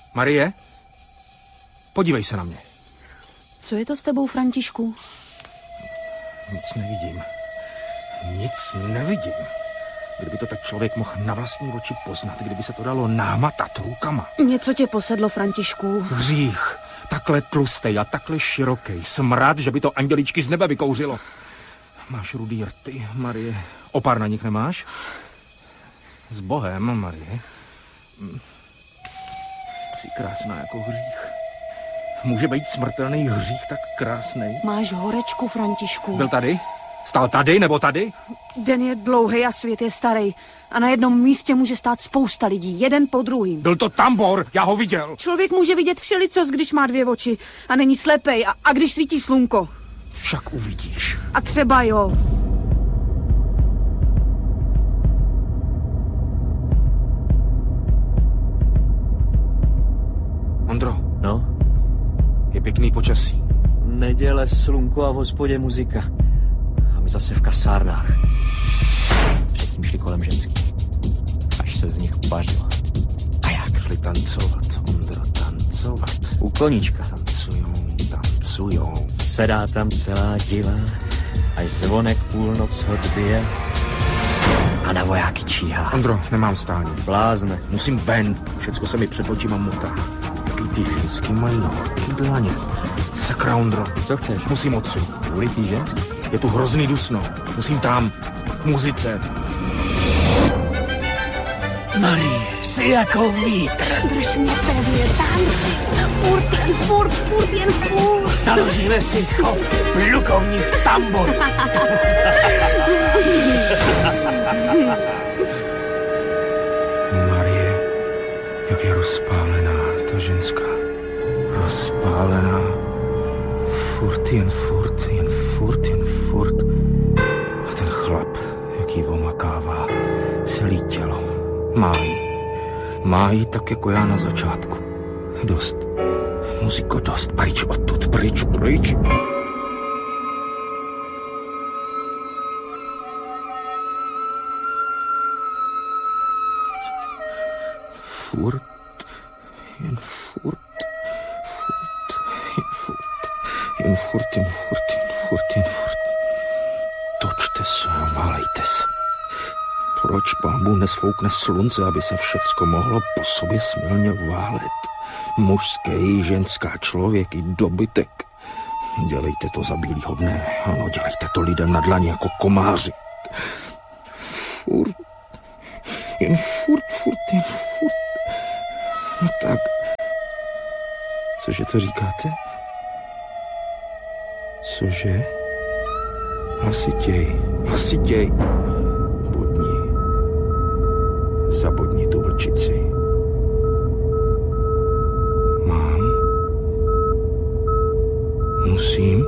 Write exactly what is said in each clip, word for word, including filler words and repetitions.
Marie? Podívej se na mě. Co je to s tebou, Františku? Nic nevidím. Nic nevidím. Kdyby to tak člověk mohl na vlastní oči poznat, kdyby se to dalo námatat rukama. Něco tě posedlo, Františku. Hřích. Takhle tlustej a takhle široký. Smrad, že by to anděličky z nebe vykouřilo. Máš rudý rty, Marie. Opár na nich nemáš? S Bohem, Marie. Jsi krásná jako hřích. Může být smrtelný hřích tak krásný? Máš horečku, Františku. Byl tady? Stál tady nebo tady? Den je dlouhý a svět je starý. A na jednom místě může stát spousta lidí, jeden po druhým. Byl to Tambor, já ho viděl. Člověk může vidět všelicos, když má dvě oči a není slepej a, a když svítí slunko. Však uvidíš. A třeba jo. Ondro. No? Je pěkný počasí. Neděle, slunko a v hospodě muzika. A my zase v kasárnách. Předtím šli kolem ženský. Až se z nich upařilo. A jak šli tancovat, Ondro, tancovat. U koníčka. Tancujou, tancujou. Sedá tam celá diva, až zvonek půlnoc odbije a na vojáky číhá. Ondro, nemám stání. Blázne. Musím ven, všecko se mi před očima motá. Jaký ty ženský mají horký dlaně. Sakra, Ondro. Co chceš? Musím odsud. Kvůli tý ženský? Je tu hrozný dusno. Musím tam. K muzice. Marie, jsi jako vítr. Drž mě pevně, tanči. Furt jen, furt, furt jen, furt. Založíme si chov plukovník Tambor. Marie, jak je rozpálená ta ženská. Rozpálená. Furt jen, furt, jen, furt, jen, furt. A ten chlap, jak jí omakává celý tělo. Má jí. Má jí tak jako já na začátku. Dost. Muziko, dost. Pryč odtud, pryč, pryč. Furt, jen furt, furt, jen furt, jen furt, jen furt, jen furt, jen furt. Točte se a válejte se. Proč Pán Bůh nesfoukne slunce, aby se všecko mohlo po sobě smilně válet? Mužský, ženská, člověk i dobytek. Dělejte to za bílýho dne. Ano, dělejte to lidem na dlani jako komáři. Furt, jen furt, furt, jen furt. No tak, cože to říkáte? Cože? Hlasitěj, hlasitěj. Bodni. Zabodni tu vlčici. Mám? Musím?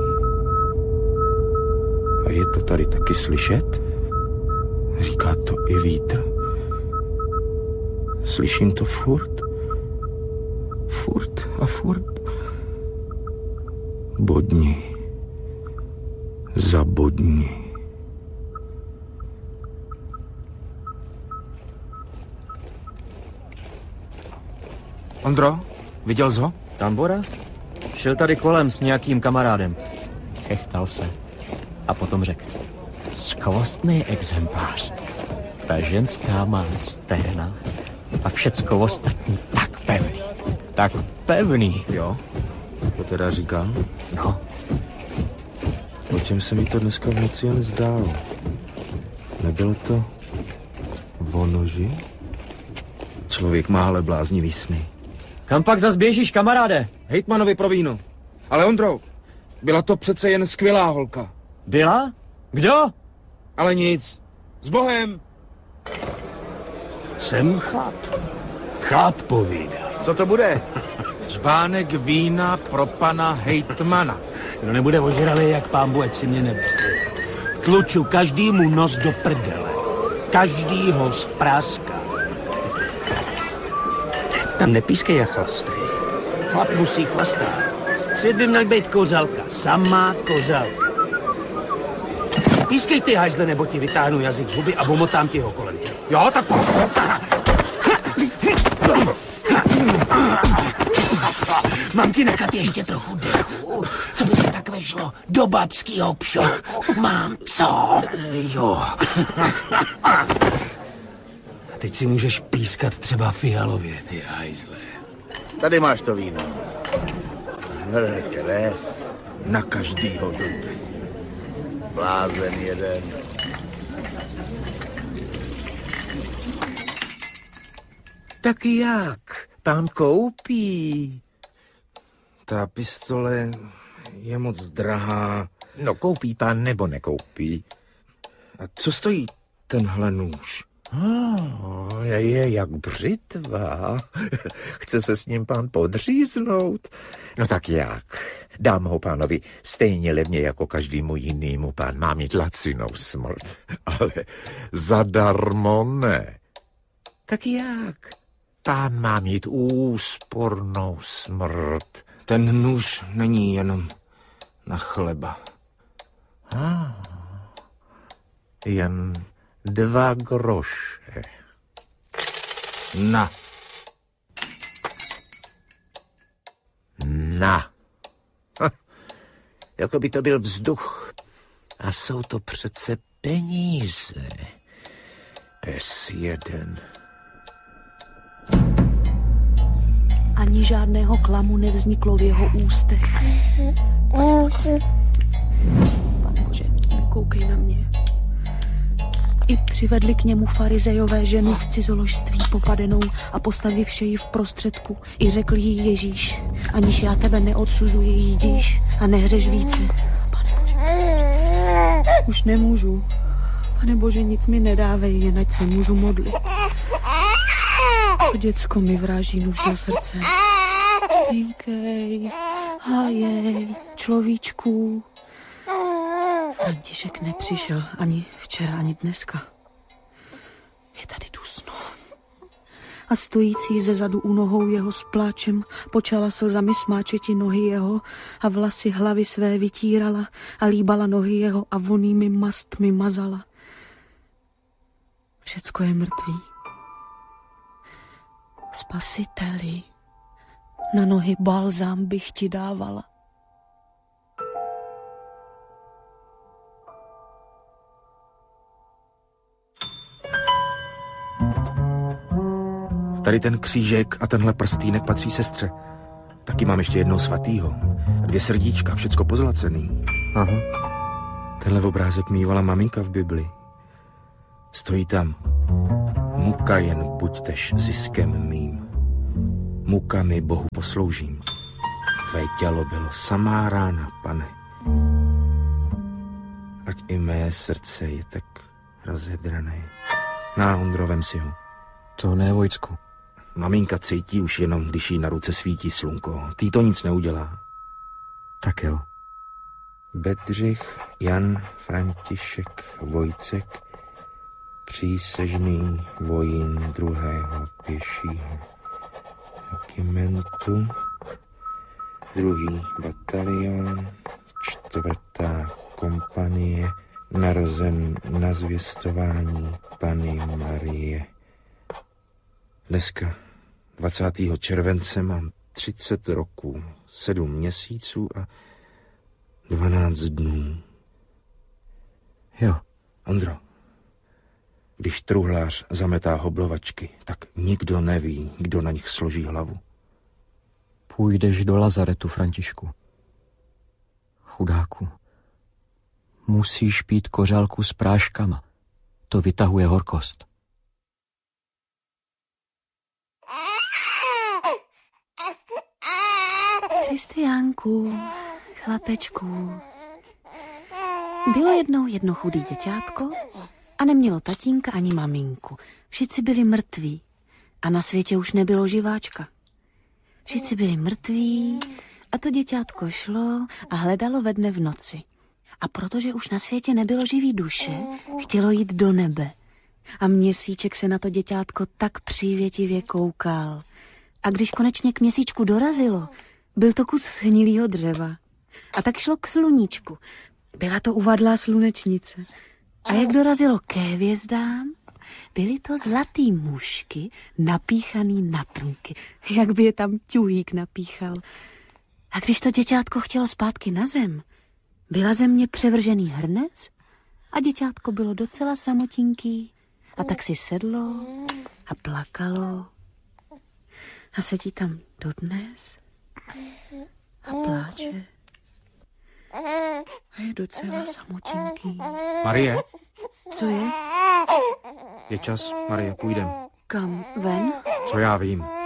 A je to tady taky slyšet? Říká to i vítr. Slyším to furt. Furt a furt. Bodni. Zabodni. Ondro, viděl jsi ho? Tambora? Šel tady kolem s nějakým kamarádem. Chechtal se. A potom řekl. Skvostný exemplář. Ta ženská má stehna a všecko ostatní tak pevný. Tak pevný. Jo, to teda říkal. No. O čem se mi to dneska v noci jen zdálo? Nebylo to o noži? Člověk má ale bláznivý sny. Kam pak zas běžíš, kamaráde? Hejtmanovi pro víno. Ale Ondro, byla to přece jen skvělá holka. Byla? Kdo? Ale nic. S Bohem! Jsem chlap. Chlap povídá. Co to bude? Žbánek vína pro pana hejtmana. Kdo nebude ožralý jak Pán Bůh, ať si mě nepřeje. Vtluču každému nos do prdele. Každýho zpráská. Tam nepískej jak chlastej. Chlap musí chlastat. Svět by měl být kořalka. Samá kořalka. Pískej ty hajzle, nebo ti vytáhnu jazyk z huby a omotám ti ho kolem těla. Jo, tak po... Mám ti nechat ještě trochu dechu? Co by se tak vešlo do babskýho pšoku? Mám co? Jo. Teď si můžeš pískat třeba fialově, ty hajzle. Tady máš to víno. Hrn krev. Na každýho jde. Blázen jeden. Tak jak? Pán koupí. Ta pistole je moc drahá. No koupí pán nebo nekoupí? A co stojí tenhle nůž? Oh, je jak břitva. Chce se s ním pán podříznout? No tak jak? Dám ho pánovi stejně levně jako každému jinému. Pán má mít lacinou smrt. Ale zadarmo ne. Tak jak? Pán má mít úspornou smrt. Ten nůž není jenom na chleba. Ah, jen dva groše. Na. Na. Ha, jako by to byl vzduch. A jsou to přece peníze. Pes jeden. Ani žádného klamu nevzniklo v jeho ústech. Pane Bože, nekoukej na mě. I přivedli k němu farizejové ženu v cizoložství popadenou a postavivši ji v prostředku. I řekl jí Ježíš, aniž já tebe neodsuzuji, jdíš a nehřeš více. Pane Bože, už nemůžu. Pane Bože, nic mi nedávej, jen ať se můžu modlit. To děcko mi vráží nůž do srdce. Spinkej, hájej, človíčku. František nepřišel ani včera, ani dneska. Je tady dusno. A stojící ze zadu u nohou jeho s pláčem počala slzami smáčeti nohy jeho a vlasy hlavy své vytírala a líbala nohy jeho a vonými mastmi mazala. Všecko je mrtvý. Spasiteli, na nohy balzám bych ti dávala. Tady ten křížek a tenhle prstýnek patří sestře. Taky mám ještě jednoho svatýho. Dvě srdíčka, všecko pozlacený. Aha. Tenhle obrázek mývala maminka v Bibli. Stojí tam. Muka jen buďtež ziskem mým. Mukami Bohu posloužím. Tvé tělo bylo samá rána, Pane. Ať i mé srdce je tak rozhedrané. Na, Ondro, vem si ho. To ne, Vojcku. Maminka cítí už jenom, když jí na ruce svítí slunko. Tý to nic neudělá. Tak jo. Bedřich Jan František Vojcek, přísežný vojín druhého pěšího regimentu, druhý batalion, čtvrtá kompanie, narozen na zvěstování Panny Marie. Dneska, dvacátého července, mám třicet roků, sedm měsíců a dvanáct dnů. Jo. Ondro, když truhlář zametá hoblovačky, tak nikdo neví, kdo na nich složí hlavu. Půjdeš do lazaretu, Františku. Chudáku. Musíš pít kořálku s práškama. To vytahuje horkost. Kristiánku, chlapečku. Bylo jednou jedno chudý děťátko a nemělo tatínka ani maminku. Všichni byli mrtví a na světě už nebylo živáčka. Všichni byli mrtví a to děťátko šlo a hledalo ve dne v noci. A protože už na světě nebylo živý duše, chtělo jít do nebe. A měsíček se na to děťátko tak přívětivě koukal. A když konečně k měsíčku dorazilo, byl to kus hnilýho dřeva. A tak šlo k sluníčku. Byla to uvadlá slunečnice. A jak dorazilo ke hvězdám, byly to zlatý mušky napíchaný na trnky. Jak by je tam ťuhýk napíchal. A když to děťátko chtělo zpátky na zem, byla země převržený hrnec a děťátko bylo docela samotinký a tak si sedlo a plakalo a sedí tam dodnes a pláče a je docela samotinký. Marie? Co je? Je čas, Marie, půjdem. Kam? Ven? Co já vím.